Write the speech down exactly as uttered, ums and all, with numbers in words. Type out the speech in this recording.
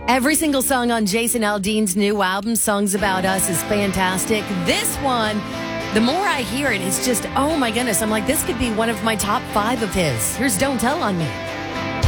Every single song on Jason Aldean's new album, Songs About Us, is fantastic. This one, the more I hear it, it's just, oh my goodness. I'm like, this could be one of my top five of his. Here's Don't Tell on Me.